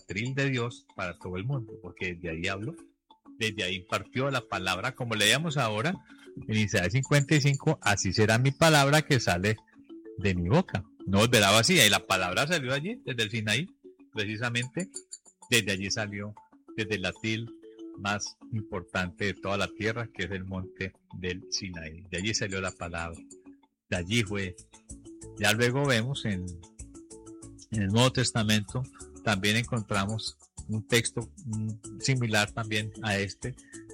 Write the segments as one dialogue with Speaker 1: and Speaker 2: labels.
Speaker 1: atril de Dios para todo el mundo, porque desde ahí habló, desde ahí impartió la palabra, como leíamos ahora en Isaías 55, así será mi palabra que sale de mi boca. No volverá vacía, y la palabra salió allí, desde el Sinaí, precisamente, desde allí salió, desde el atril más importante de toda la tierra, que es el monte del Sinaí. De allí salió la palabra, de allí fue. Ya luego vemos en el Nuevo Testamento, también encontramos un texto similar también a este,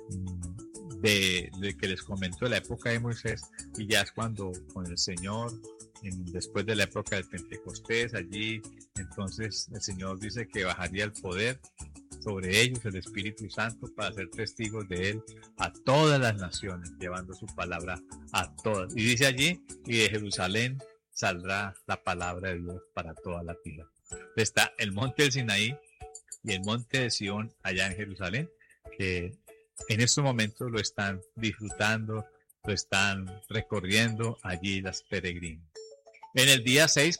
Speaker 1: de que les comento de la época de Moisés, y ya es cuando con el Señor, después de la época del Pentecostés, allí entonces el Señor dice que bajaría el poder sobre ellos, el Espíritu Santo, para ser testigos de Él a todas las naciones, llevando su palabra a todas. Y dice allí, y de Jerusalén saldrá la palabra de Dios para toda la tierra. Está el monte del Sinaí y el monte de Sión allá en Jerusalén, que en estos momentos lo están disfrutando, lo están recorriendo allí las peregrinas. En el día 6,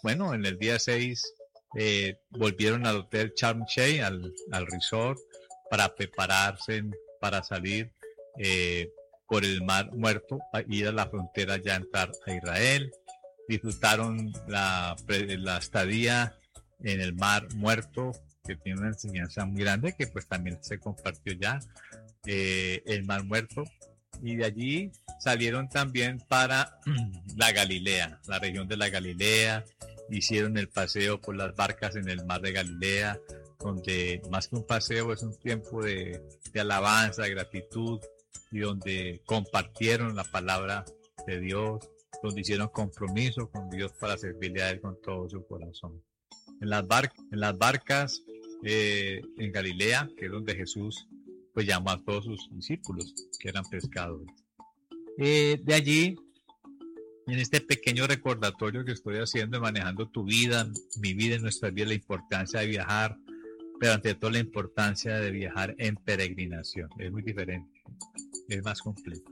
Speaker 1: volvieron al Hotel Sharm el-Sheikh, al resort, para prepararse para salir por el Mar Muerto, a ir a la frontera, ya entrar a Israel. Disfrutaron la estadía en el Mar Muerto, que tiene una enseñanza muy grande, que pues también se compartió ya, el Mar Muerto. Y de allí salieron también para la Galilea, la región de la Galilea. Hicieron el paseo por las barcas en el mar de Galilea, donde más que un paseo es un tiempo de alabanza, de gratitud, y donde compartieron la palabra de Dios, donde hicieron compromiso con Dios para servirle a Él con todo su corazón. En las barcas en Galilea, que es donde Jesús pues llamó a todos sus discípulos, que eran pescadores. De allí, en este pequeño recordatorio que estoy haciendo, manejando tu vida, mi vida, nuestra vida, la importancia de viajar, pero ante todo la importancia de viajar en peregrinación. Es muy diferente, es más completo.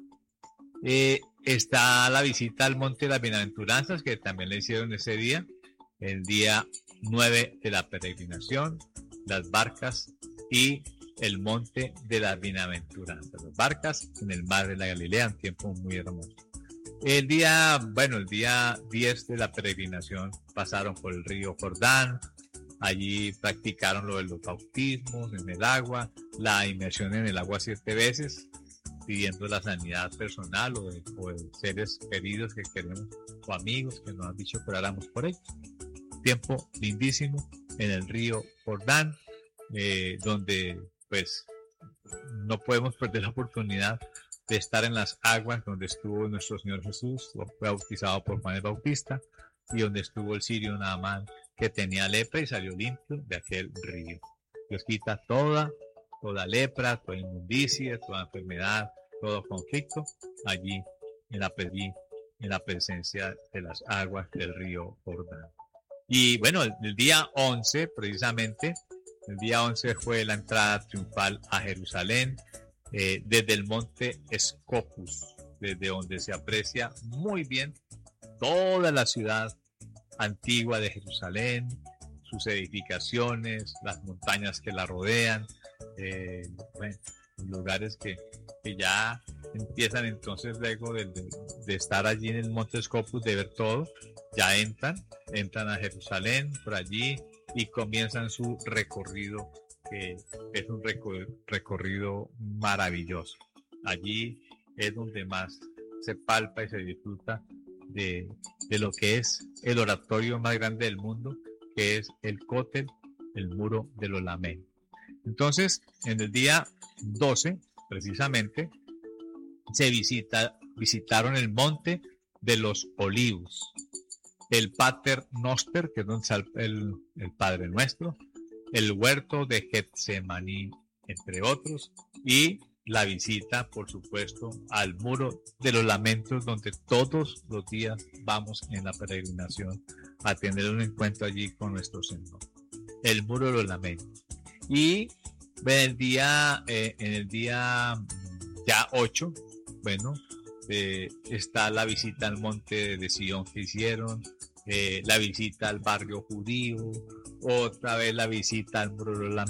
Speaker 1: Está la visita al Monte de las Bienaventuranzas, que también le hicieron ese día, el día 9 de la peregrinación, las barcas y el Monte de las Bienaventuranzas, las barcas en el mar de la Galilea, un tiempo muy hermoso. El día 10 de la peregrinación pasaron por el río Jordán, allí practicaron lo de los bautismos en el agua, la inmersión en el agua 7 veces, pidiendo la sanidad personal o de seres queridos que queremos o amigos que nos han dicho que oráramos por ellos. Tiempo lindísimo en el río Jordán, donde pues no podemos perder la oportunidad de estar en las aguas donde estuvo nuestro Señor Jesús, fue bautizado por Juan el Bautista, y donde estuvo el sirio Naamán, que tenía lepra y salió limpio de aquel río. Dios quita toda lepra, toda inmundicia, toda enfermedad, todo conflicto allí en la presencia de las aguas del río Jordán. Y bueno, el día 11 precisamente, el día 11 fue la entrada triunfal a Jerusalén, desde el monte Scopus, desde donde se aprecia muy bien toda la ciudad antigua de Jerusalén, sus edificaciones, las montañas que la rodean, lugares que ya empiezan entonces, luego de estar allí en el monte Scopus, de ver todo, ya entran a Jerusalén por allí y comienzan su recorrido, que es un recorrido maravilloso. Allí es donde más se palpa y se disfruta de lo que es el oratorio más grande del mundo, que es el Cótel, el muro de los lamentos. Entonces, en el día 12, precisamente, visitaron el monte de los Olivos, el Pater Noster, que es donde está el Padre Nuestro, el huerto de Getsemaní, entre otros, y la visita, por supuesto, al muro de los lamentos, donde todos los días vamos en la peregrinación a tener un encuentro allí con nuestro Señor. El muro de los lamentos. Y en el día ya 8, está la visita al monte de Sion que hicieron, la visita al barrio judío, otra vez la visita al muro de los lamentos.